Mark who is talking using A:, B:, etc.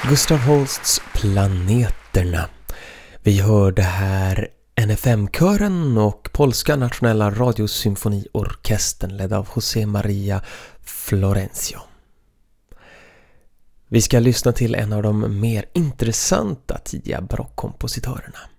A: Gustav Holsts Planeterna. Vi hörde här NFM-kören och Polska nationella radiosymfoniorkestern ledd av José Maria Florencio. Vi ska lyssna till en av de mer intressanta tidiga barockkompositörerna.